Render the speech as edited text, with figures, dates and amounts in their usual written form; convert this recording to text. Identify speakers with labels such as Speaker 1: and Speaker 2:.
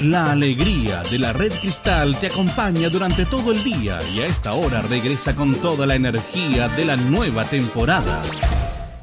Speaker 1: La alegría de la Red Cristal te acompaña durante todo el día y a esta hora regresa con toda la energía de la nueva temporada.